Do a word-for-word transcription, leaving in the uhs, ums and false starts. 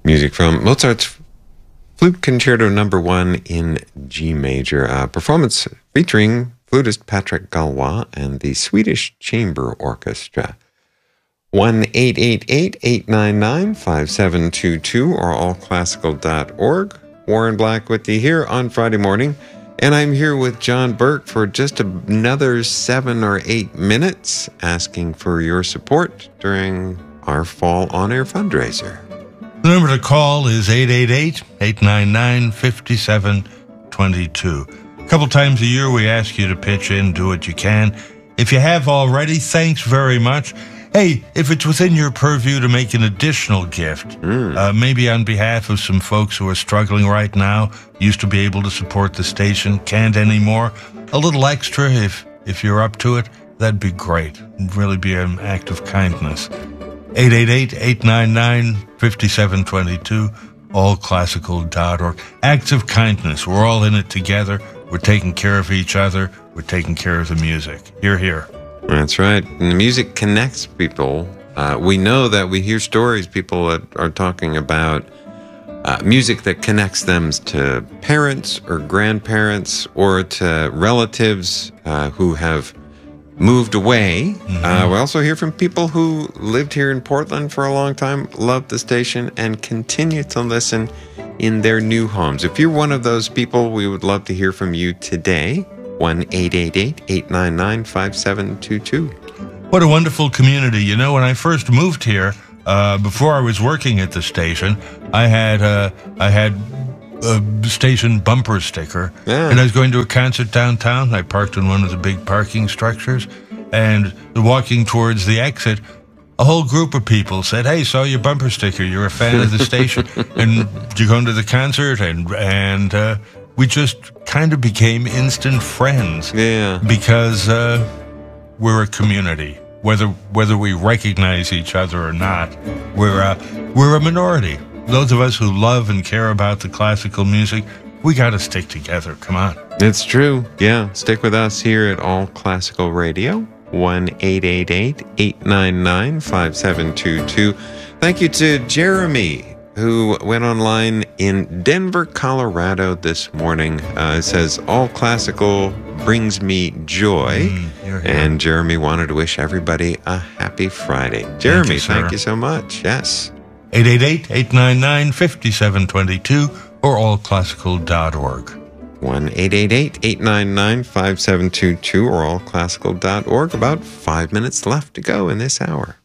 Music from Mozart's Flute Concerto Number One in G Major. Uh, performance featuring flutist Patrick Galois and the Swedish Chamber Orchestra. one eight eight eight, eight nine nine, five seven two two or all classical dot org. Warren Black with you here on Friday morning. And I'm here with John Burke for just another seven or eight minutes, asking for your support during our Fall On Air fundraiser. The number to call is eight eight eight, eight nine nine, five seven two two. A couple times a year we ask you to pitch in, do what you can. If you have already, thanks very much. Hey, if it's within your purview to make an additional gift, mm. uh, maybe on behalf of some folks who are struggling right now, used to be able to support the station, can't anymore, a little extra if, if you're up to it, that'd be great. It'd really be an act of kindness. eight eight eight, eight nine nine, five seven two two, all classical dot org. Acts of kindness. We're all in it together. We're taking care of each other. We're taking care of the music. Hear, hear. That's right. And the music connects people. Uh, we know that we hear stories, people that are talking about uh, music that connects them to parents or grandparents or to relatives uh, who have moved away. Mm-hmm. Uh, we also hear from people who lived here in Portland for a long time, love the station, and continue to listen in their new homes. If you're one of those people, we would love to hear from you today. one eight eight eight, eight nine nine, five seven two two. What a wonderful community. You know, when I first moved here, uh, before I was working at the station, I had uh, I had a station bumper sticker, yeah. and I was going to a concert downtown. I parked in one of the big parking structures, and walking towards the exit, a whole group of people said, "Hey, saw your bumper sticker. You're a fan of the station, and you going to the concert?" And and uh, we just kind of became instant friends. Yeah, because uh, we're a community. Whether whether we recognize each other or not, we're uh, we're a minority. Those of us who love and care about the classical music, we got to stick together. Come on. It's true. Yeah. Stick with us here at All Classical Radio. one eight eight eight, eight nine nine, five seven two two. Thank you to Jeremy, who went online in Denver, Colorado this morning. Uh, it says, All Classical brings me joy. Mm, you're here. And Jeremy wanted to wish everybody a happy Friday. Jeremy, thank you, thank you so much. Yes. eight eight eight, eight nine nine, five seven two two or all classical dot org. one eight eight eight, eight nine nine, five seven two two or all classical dot org. About five minutes left to go in this hour.